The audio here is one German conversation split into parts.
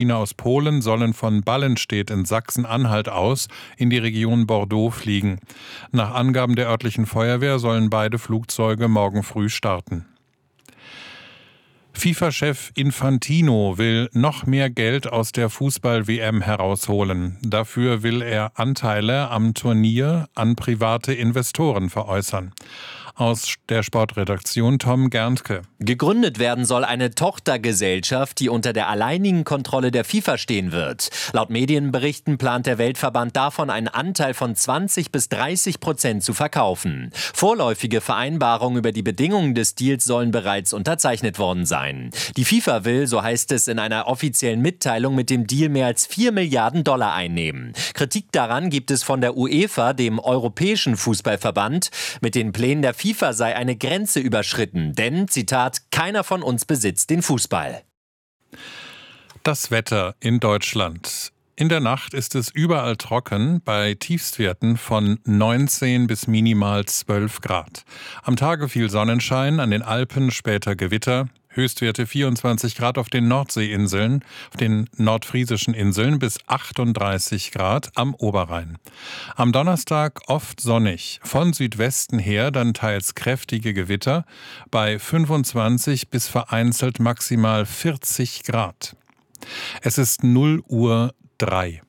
aus Polen sollen von Ballenstedt in Sachsen-Anhalt aus in die Region Bordeaux fliegen. Nach Angaben der örtlichen Feuerwehr sollen beide Flugzeuge morgen früh starten. FIFA-Chef Infantino will noch mehr Geld aus der Fußball-WM herausholen. Dafür will er Anteile am Turnier an private Investoren veräußern. Aus der Sportredaktion Tom Gerntke. Gegründet werden soll eine Tochtergesellschaft, die unter der alleinigen Kontrolle der FIFA stehen wird. Laut Medienberichten plant der Weltverband davon, einen Anteil von 20-30% zu verkaufen. Vorläufige Vereinbarungen über die Bedingungen des Deals sollen bereits unterzeichnet worden sein. Die FIFA will, so heißt es in einer offiziellen Mitteilung, mit dem Deal mehr als 4 Milliarden Dollar einnehmen. Kritik daran gibt es von der UEFA, dem Europäischen Fußballverband. Mit den Plänen der FIFA sei eine Grenze überschritten, denn, Zitat, keiner von uns besitzt den Fußball. Das Wetter in Deutschland. In der Nacht ist es überall trocken, bei Tiefstwerten von 19 bis minimal 12 Grad. Am Tage viel Sonnenschein, an den Alpen später Gewitter. Höchstwerte 24 Grad auf den Nordseeinseln, auf den nordfriesischen Inseln bis 38 Grad am Oberrhein. Am Donnerstag oft sonnig, von Südwesten her dann teils kräftige Gewitter bei 25 bis vereinzelt maximal 40 Grad. Es ist 0:03 Uhr.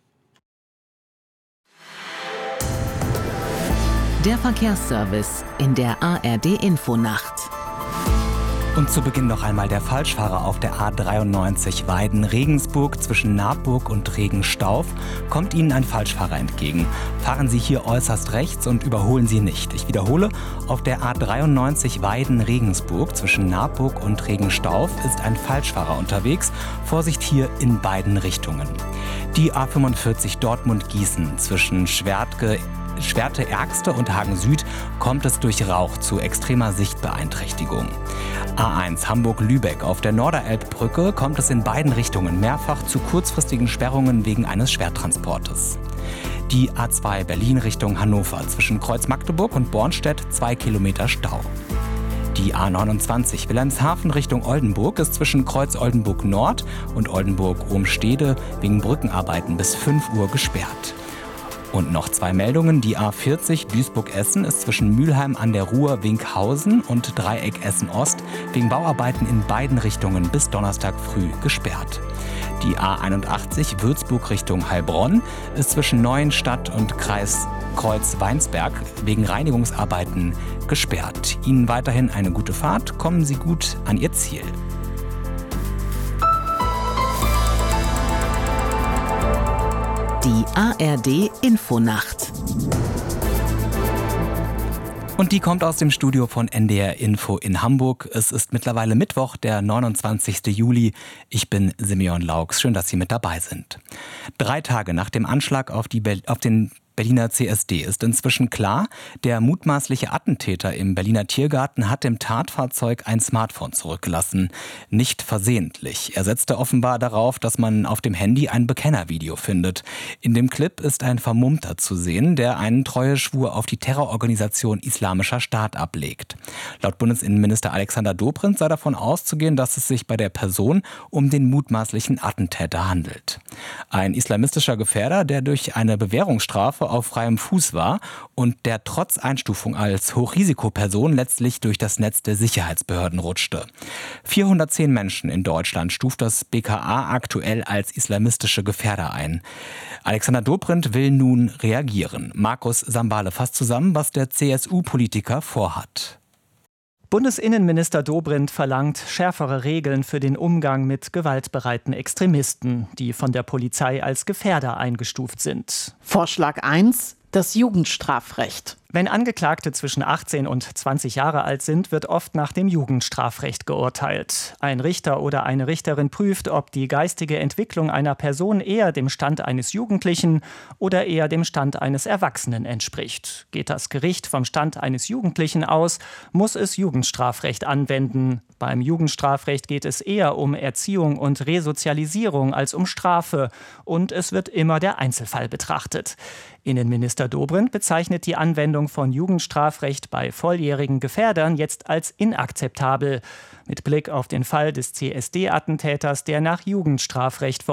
Der Verkehrsservice in der ARD-Infonacht. Und zu Beginn noch einmal der Falschfahrer auf der A93 Weiden-Regensburg zwischen Naburg und Regenstauf. Kommt Ihnen ein Falschfahrer entgegen. Fahren Sie hier äußerst rechts und überholen Sie nicht. Ich wiederhole, auf der A93 Weiden-Regensburg zwischen Naburg und Regenstauf ist ein Falschfahrer unterwegs. Vorsicht hier in beiden Richtungen. Die A45 Dortmund-Gießen zwischen Schwerte-Ergste und Hagen-Süd kommt es durch Rauch zu extremer Sichtbeeinträchtigung. A1 Hamburg-Lübeck auf der Norderelbbrücke kommt es in beiden Richtungen mehrfach zu kurzfristigen Sperrungen wegen eines Schwertransportes. Die A2 Berlin Richtung Hannover zwischen Kreuz Magdeburg und Bornstedt 2 Kilometer Stau. Die A29 Wilhelmshaven Richtung Oldenburg ist zwischen Kreuz Oldenburg Nord und Oldenburg-Ohm-Stede wegen Brückenarbeiten bis 5 Uhr gesperrt. Und noch 2 Meldungen. Die A40 Duisburg-Essen ist zwischen Mülheim an der Ruhr, Winkhausen und Dreieck Essen-Ost wegen Bauarbeiten in beiden Richtungen bis Donnerstag früh gesperrt. Die A81 Würzburg Richtung Heilbronn ist zwischen Neuenstadt und Kreis Kreuz-Weinsberg wegen Reinigungsarbeiten gesperrt. Ihnen weiterhin eine gute Fahrt. Kommen Sie gut an Ihr Ziel. Die ARD-Infonacht. Und die kommt aus dem Studio von NDR Info in Hamburg. Es ist mittlerweile Mittwoch, der 29. Juli. Ich bin Simeon Laux. Schön, dass Sie mit dabei sind. 3 Tage nach dem Anschlag auf den Berliner CSD ist inzwischen klar, der mutmaßliche Attentäter im Berliner Tiergarten hat im Tatfahrzeug ein Smartphone zurückgelassen. Nicht versehentlich. Er setzte offenbar darauf, dass man auf dem Handy ein Bekennervideo findet. In dem Clip ist ein Vermummter zu sehen, der einen Treueschwur auf die Terrororganisation Islamischer Staat ablegt. Laut Bundesinnenminister Alexander Dobrindt sei davon auszugehen, dass es sich bei der Person um den mutmaßlichen Attentäter handelt. Ein islamistischer Gefährder, der durch eine Bewährungsstrafe auf freiem Fuß war und der trotz Einstufung als Hochrisikoperson letztlich durch das Netz der Sicherheitsbehörden rutschte. 410 Menschen in Deutschland stuft das BKA aktuell als islamistische Gefährder ein. Alexander Dobrindt will nun reagieren. Markus Sambale fasst zusammen, was der CSU-Politiker vorhat. Bundesinnenminister Dobrindt verlangt schärfere Regeln für den Umgang mit gewaltbereiten Extremisten, die von der Polizei als Gefährder eingestuft sind. Vorschlag 1: das Jugendstrafrecht. Wenn Angeklagte zwischen 18 und 20 Jahre alt sind, wird oft nach dem Jugendstrafrecht geurteilt. Ein Richter oder eine Richterin prüft, ob die geistige Entwicklung einer Person eher dem Stand eines Jugendlichen oder eher dem Stand eines Erwachsenen entspricht. Geht das Gericht vom Stand eines Jugendlichen aus, muss es Jugendstrafrecht anwenden. Beim Jugendstrafrecht geht es eher um Erziehung und Resozialisierung als um Strafe. Und es wird immer der Einzelfall betrachtet. Innenminister Dobrindt bezeichnet die Anwendung Anwendung von Jugendstrafrecht bei volljährigen Gefährdern jetzt als inakzeptabel. Mit Blick auf den Fall des CSD-Attentäters, der nach Jugendstrafrecht